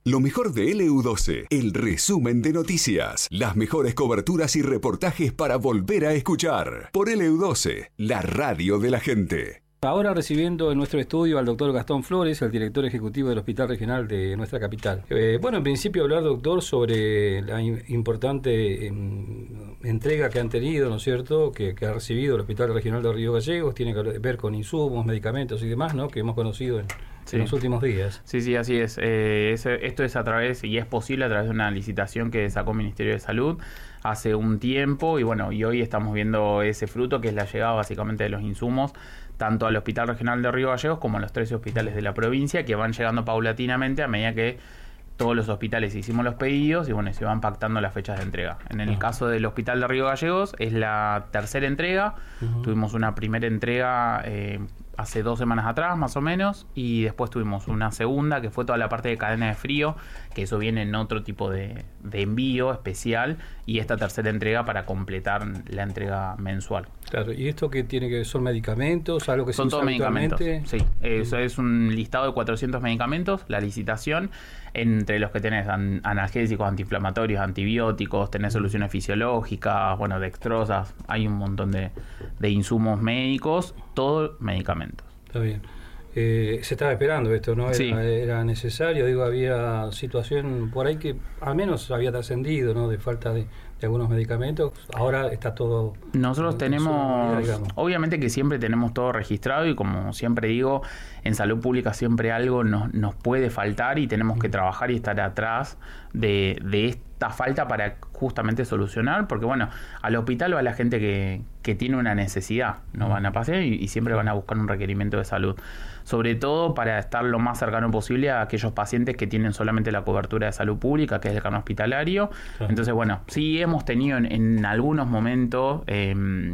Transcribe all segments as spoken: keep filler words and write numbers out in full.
Lo mejor de L U doce, el resumen de noticias, las mejores coberturas y reportajes para volver a escuchar. Por L U doce, la radio de la gente. Ahora recibiendo en nuestro estudio al doctor Gastón Flores, el director ejecutivo del Hospital Regional de nuestra capital. Eh, bueno, en principio hablar, doctor, sobre la in- importante eh, entrega que han tenido, ¿no es cierto?, que, que ha recibido el Hospital Regional de Río Gallegos, tiene que ver con insumos, medicamentos y demás, ¿no?, que hemos conocido en, sí. en los últimos días. Sí, sí, así es. Eh, es. Esto es a través, y es posible a través de una licitación que sacó el Ministerio de Salud hace un tiempo, y bueno, y hoy estamos viendo ese fruto, que es la llegada básicamente de los insumos, tanto al Hospital Regional de Río Gallegos como a los trece hospitales de la provincia, que van llegando paulatinamente a medida que todos los hospitales hicimos los pedidos y bueno, se van pactando las fechas de entrega. En el uh-huh. caso del Hospital de Río Gallegos es la tercera entrega. Uh-huh. Tuvimos una primera entrega eh, hace dos semanas atrás más o menos, y después tuvimos una segunda que fue toda la parte de cadena de frío, que eso viene en otro tipo de, de envío especial, y esta tercera entrega para completar la entrega mensual. Claro, ¿y esto qué tiene que ver? ¿Son medicamentos? ¿Algo que Son se usa todos medicamentos, sí. Eso uh-huh. es un listado de cuatrocientos medicamentos, la licitación, entre los que tenés an- analgésicos, antiinflamatorios, antibióticos, tenés soluciones fisiológicas, bueno, dextrosas, hay un montón de, de insumos médicos, todo medicamentos. Está bien. Eh, se estaba esperando esto, ¿no? Era, sí. era necesario, digo, había situación por ahí que al menos había trascendido, ¿no?, de falta de, de algunos medicamentos. Ahora está todo... Nosotros en, tenemos, en su, obviamente que siempre tenemos todo registrado, y como siempre digo, en salud pública siempre algo nos, nos puede faltar, y tenemos que trabajar y estar atrás de, de esta falta para justamente solucionar, porque bueno, al hospital va la gente que, que tiene una necesidad, no van a pasear y, y siempre van a buscar un requerimiento de salud, sobre todo para estar lo más cercano posible a aquellos pacientes que tienen solamente la cobertura de salud pública, que es el carnet hospitalario. Claro. Entonces bueno, sí hemos tenido en, en algunos momentos eh,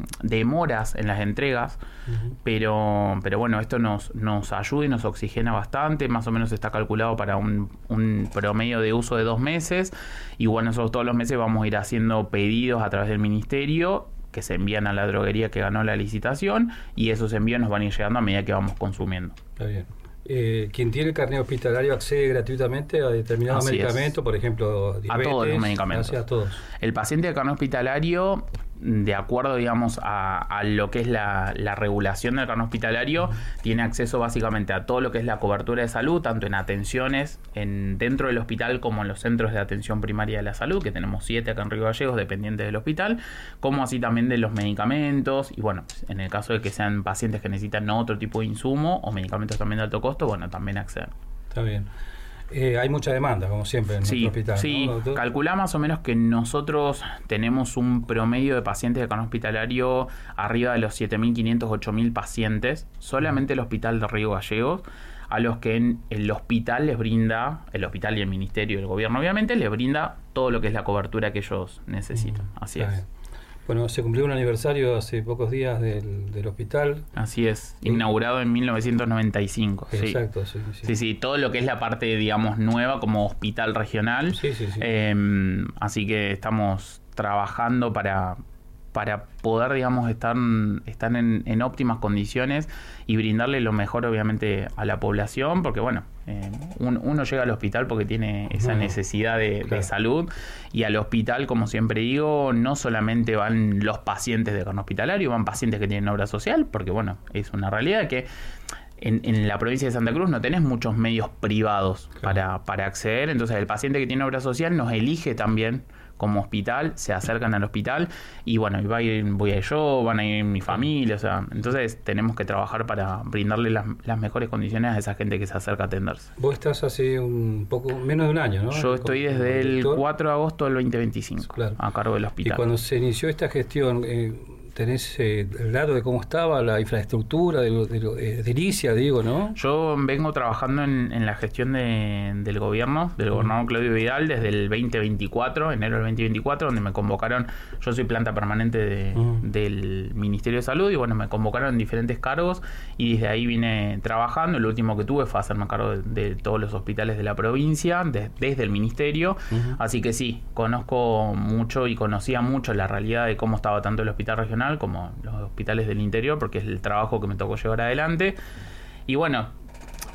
demoras en las entregas, uh-huh. pero, pero bueno, esto nos, nos ayuda y nos oxigena bastante. Más o menos está calculado para un, un promedio de uso de dos meses, y bueno, nosotros todos los meses vamos a ir haciendo pedidos a través del ministerio que se envían a la droguería que ganó la licitación, y esos envíos nos van a ir llegando a medida que vamos consumiendo. Está bien. Eh, quien tiene el carnet hospitalario accede gratuitamente a determinados Así medicamentos, es. Por ejemplo, diabetes, a todos los medicamentos. A todos. El paciente de carnet hospitalario, de acuerdo, digamos, a, a lo que es la, la regulación del carnet hospitalario, uh-huh. tiene acceso básicamente a todo lo que es la cobertura de salud, tanto en atenciones en dentro del hospital como en los centros de atención primaria de la salud, que tenemos siete acá en Río Gallegos, dependientes del hospital, como así también de los medicamentos, y bueno, en el caso de que sean pacientes que necesitan otro tipo de insumo o medicamentos también de alto costo, bueno, también acceden. Está bien. Eh, hay mucha demanda, como siempre, en sí, nuestro hospital. Sí, ¿no? Calcula más o menos que nosotros tenemos un promedio de pacientes de carnet hospitalario arriba de los siete mil quinientos, ocho mil pacientes, solamente el Hospital de Río Gallegos, a los que en el hospital les brinda, el hospital y el ministerio y el gobierno obviamente, les brinda todo lo que es la cobertura que ellos necesitan. Mm, Así es. Bien. Bueno, se cumplió un aniversario hace pocos días del, del hospital. Así es, inaugurado en mil novecientos noventa y cinco. Exacto, sí. Sí, sí. Sí, sí, todo lo que es la parte, digamos, nueva como hospital regional. Sí, sí, sí. Eh, así que estamos trabajando para, para poder, digamos, estar, estar en, en óptimas condiciones y brindarle lo mejor, obviamente, a la población, porque, bueno, eh, un, uno llega al hospital porque tiene esa uh-huh. necesidad de, claro. de salud, y al hospital, como siempre digo, no solamente van los pacientes de carnet hospitalario, van pacientes que tienen obra social, porque, bueno, es una realidad que En, en la provincia de Santa Cruz no tenés muchos medios privados claro. para, para acceder, entonces el paciente que tiene obra social nos elige también como hospital, se acercan al hospital y bueno, y va a ir, voy a ir yo, van a ir mi familia, o sea, entonces tenemos que trabajar para brindarle las, las mejores condiciones a esa gente que se acerca a atenderse. Vos estás hace un poco, menos de un año, ¿no? Yo estoy desde el cuatro de agosto del veinte veinticinco claro. a cargo del hospital. Y cuando se inició esta gestión, eh, tenés eh, el dato de cómo estaba la infraestructura de, lo, de, lo, eh, de Ilicia, digo, ¿no? Yo vengo trabajando en, en la gestión de, del gobierno, del uh-huh. gobernador Claudio Vidal, desde el veinte veinticuatro, enero del veinte veinticuatro, donde me convocaron, yo soy planta permanente de, uh-huh. del Ministerio de Salud, y bueno, me convocaron en diferentes cargos, y desde ahí vine trabajando. Lo último que tuve fue hacerme cargo de, de todos los hospitales de la provincia, de, desde el Ministerio, uh-huh. así que sí, conozco mucho y conocía mucho la realidad de cómo estaba tanto el hospital regional como los hospitales del interior, porque es el trabajo que me tocó llevar adelante. Y bueno,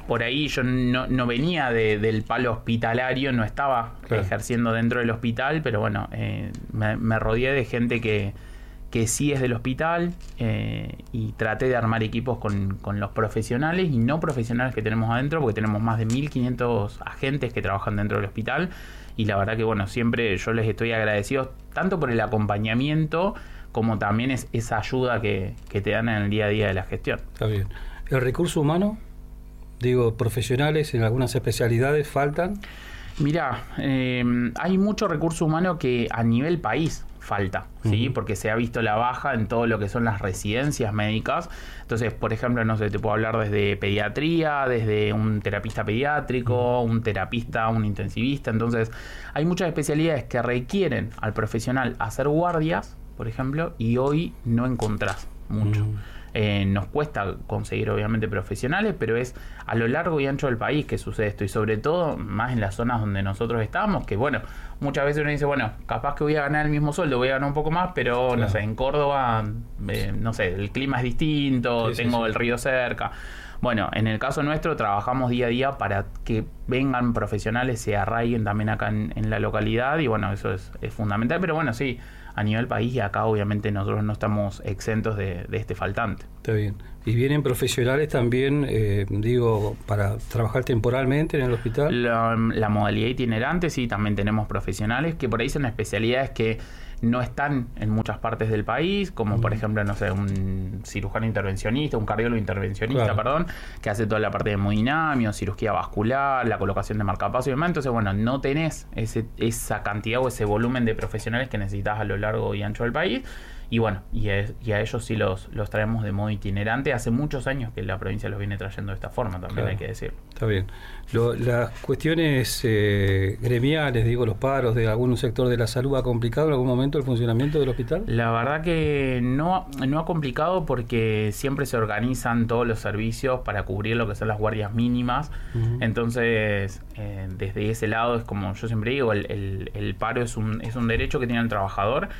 por ahí yo no, no venía de, del palo hospitalario, no estaba claro. ejerciendo dentro del hospital, pero bueno, eh, me, me rodeé de gente que, que sí es del hospital eh, y traté de armar equipos con, con los profesionales y no profesionales que tenemos adentro, porque tenemos más de mil quinientos agentes que trabajan dentro del hospital y la verdad que bueno, siempre yo les estoy agradecido tanto por el acompañamiento como también es esa ayuda que, que te dan en el día a día de la gestión. Está bien. ¿El recurso humano? Digo, profesionales en algunas especialidades faltan. Mirá, eh, hay mucho recurso humano que a nivel país falta, ¿sí? Uh-huh. Porque se ha visto la baja en todo lo que son las residencias médicas. Entonces, por ejemplo, no sé, te puedo hablar desde pediatría, desde un terapista pediátrico, uh-huh. un terapista, un intensivista. Entonces, hay muchas especialidades que requieren al profesional hacer guardias, por ejemplo, y hoy no encontrás mucho. Uh-huh. Eh, nos cuesta conseguir obviamente profesionales, pero es a lo largo y ancho del país que sucede esto, y sobre todo más en las zonas donde nosotros estamos, que bueno, muchas veces uno dice, bueno, capaz que voy a ganar el mismo sueldo, voy a ganar un poco más, pero claro. no sé, en Córdoba, eh, no sé, el clima es distinto, sí, tengo sí, sí. el río cerca. Bueno, en el caso nuestro trabajamos día a día para que vengan profesionales, se arraiguen también acá en, en la localidad, y bueno, eso es, es fundamental, pero bueno, sí, a nivel país y acá obviamente nosotros no estamos exentos de, de este faltante. Está bien. ¿Y vienen profesionales también, eh, digo, para trabajar temporalmente en el hospital? La, la modalidad itinerante, sí, también tenemos profesionales que por ahí son especialidades que no están en muchas partes del país, como uh-huh. por ejemplo, no sé, un cirujano intervencionista, un cardiólogo intervencionista, claro. perdón, que hace toda la parte de hemodinamia, cirugía vascular, la colocación de marcapasos y demás. Entonces, bueno, no tenés ese, esa cantidad o ese volumen de profesionales que necesitas a lo largo y ancho del país. Y bueno, y a, y a ellos sí los, los traemos de modo itinerante. Hace muchos años que la provincia los viene trayendo de esta forma, también claro. hay que decirlo. Está bien. Lo, las cuestiones eh, gremiales, digo, los paros de algún sector de la salud, ¿ha complicado en algún momento el funcionamiento del hospital? La verdad que no, no ha complicado, porque siempre se organizan todos los servicios para cubrir lo que son las guardias mínimas. Uh-huh. Entonces, eh, desde ese lado es como yo siempre digo, el, el, el paro es un, es un derecho que tiene el trabajador.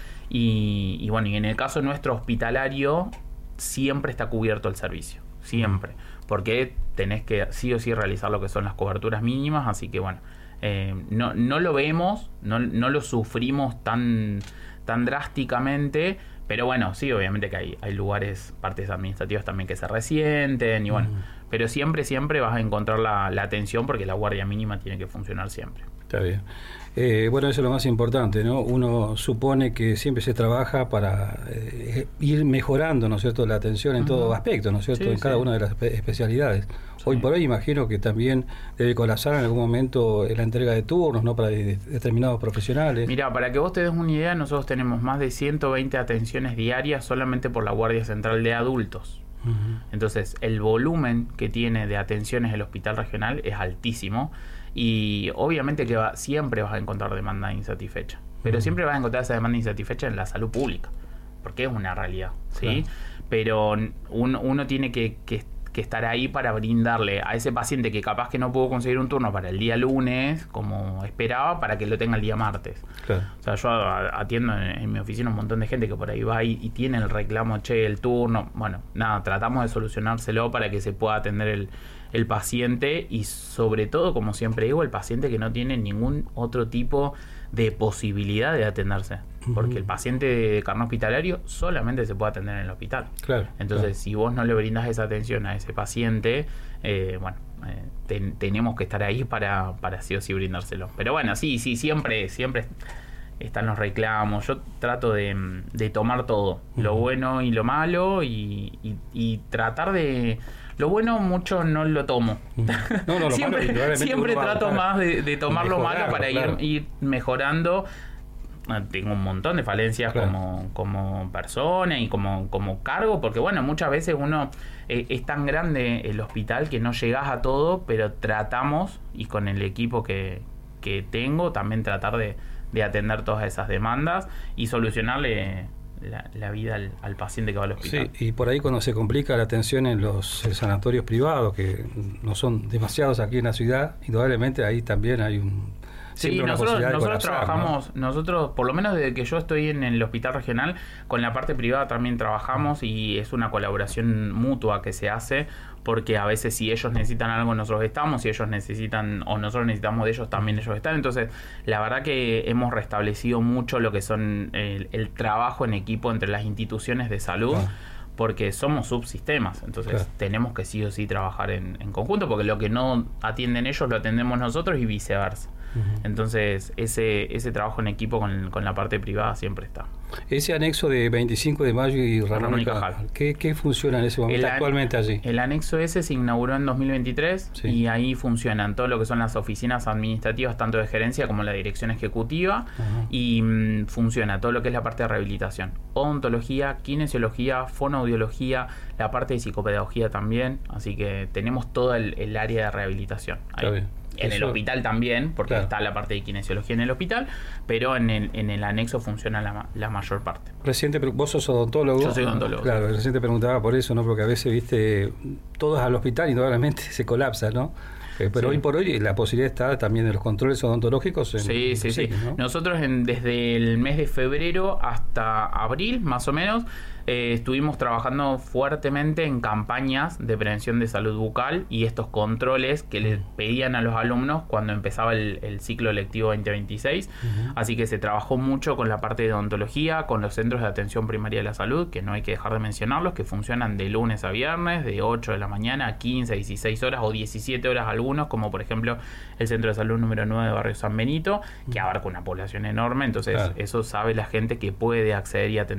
Y, y bueno, y en el caso nuestro hospitalario siempre está cubierto el servicio, siempre, porque tenés que sí o sí realizar lo que son las coberturas mínimas, así que bueno, eh, no, no lo vemos, no, no lo sufrimos tan, tan drásticamente, pero bueno, sí, obviamente que hay, hay lugares, partes administrativas también que se resienten, y bueno, uh-huh. pero siempre, siempre vas a encontrar la, la atención, porque la guardia mínima tiene que funcionar siempre. Está bien. Eh, bueno, eso es lo más importante, ¿no? Uno supone que siempre se trabaja para eh, ir mejorando, ¿no es cierto?, la atención en uh-huh. todo aspecto, ¿no es cierto?, sí, en cada sí. una de las espe- especialidades. Sí. Hoy por hoy imagino que también debe colapsar en algún momento la entrega de turnos, ¿no?, para de- determinados profesionales. Mira, para que vos te des una idea, nosotros tenemos más de ciento veinte atenciones diarias solamente por la Guardia Central de Adultos. Uh-huh. Entonces, el volumen que tiene de atenciones el hospital regional es altísimo. Y obviamente que va, siempre vas a encontrar demanda insatisfecha, pero uh-huh. siempre vas a encontrar esa demanda insatisfecha en la salud pública, porque es una realidad, ¿sí? Claro. Pero uno, uno tiene que, que, que estar ahí para brindarle a ese paciente que capaz que no pudo conseguir un turno para el día lunes, como esperaba, para que lo tenga el día martes. Claro. O sea, yo atiendo en, en mi oficina un montón de gente que por ahí va y, y tiene el reclamo, che, el turno. Bueno, nada, tratamos de solucionárselo para que se pueda atender el el paciente, y sobre todo, como siempre digo, el paciente que no tiene ningún otro tipo de posibilidad de atenderse, uh-huh. porque el paciente de carné hospitalario solamente se puede atender en el hospital. Claro, entonces, claro. si vos no le brindas esa atención a ese paciente, eh, bueno, eh, ten, tenemos que estar ahí para, para sí o sí brindárselo. Pero bueno, sí, sí, siempre, siempre están los reclamos. Yo trato de, de tomar todo, uh-huh. lo bueno y lo malo, y, y, y tratar de... Lo bueno mucho no lo tomo. No, no, lo siempre malo, siempre trato malo, más de, de tomar lo malo para claro. ir, ir mejorando. Tengo un montón de falencias claro. como, como persona y como, como cargo, porque bueno, muchas veces uno eh, es tan grande el hospital que no llegás a todo, pero tratamos, y con el equipo que, que tengo, también tratar de, de atender todas esas demandas y solucionarle La, la vida al, al paciente que va al hospital. Sí, y por ahí cuando se complica la atención en los sanatorios privados, que no son demasiados aquí en la ciudad, indudablemente ahí también hay un... Sí, nosotros, nosotros colapsar, trabajamos, ¿no? Nosotros, por lo menos desde que yo estoy en el hospital regional, con la parte privada también trabajamos, y es una colaboración mutua que se hace, porque a veces si ellos necesitan algo nosotros estamos, si ellos necesitan o nosotros necesitamos de ellos también ellos están. Entonces la verdad que hemos restablecido mucho lo que son el, el trabajo en equipo entre las instituciones de salud, ah. porque somos subsistemas, entonces claro. tenemos que sí o sí trabajar en, en conjunto, porque lo que no atienden ellos lo atendemos nosotros y viceversa. Uh-huh. Entonces ese ese trabajo en equipo con, con la parte privada siempre está. Ese anexo de veinticinco de mayo y Ramón, Ramón y Cajal, ¿qué, ¿qué funciona en ese momento el actualmente an- allí? El anexo ese se inauguró en dos mil veintitrés sí. y ahí funcionan todo lo que son las oficinas administrativas, tanto de gerencia como la dirección ejecutiva, uh-huh. y mmm, funciona todo lo que es la parte de rehabilitación, odontología, kinesiología, fonoaudiología, la parte de psicopedagogía también, así que tenemos todo el, el área de rehabilitación ahí. Está bien. En Eso, el hospital también, porque claro. está la parte de kinesiología en el hospital, pero en el, en el anexo funciona la, la mayor parte. Reciente, vos sos odontólogo. Yo soy odontólogo. Claro, recién te preguntaba por eso, ¿no? Porque a veces, viste, todos al hospital y normalmente se colapsa, ¿no? Eh, pero sí. hoy por hoy la posibilidad está también de los controles odontológicos. En, sí, sí, sí. ¿no? Nosotros en, desde el mes de febrero hasta abril, más o menos, eh, estuvimos trabajando fuertemente en campañas de prevención de salud bucal y estos controles que les pedían a los alumnos cuando empezaba el, el ciclo lectivo veinte veintiséis. Uh-huh. Así que se trabajó mucho con la parte de odontología, con los centros de atención primaria de la salud, que no hay que dejar de mencionarlos, que funcionan de lunes a viernes, de ocho de la mañana a quince, dieciséis horas o diecisiete horas algunos, como por ejemplo el Centro de Salud número nueve de Barrio San Benito, que abarca una población enorme, entonces claro. eso sabe la gente que puede acceder y atender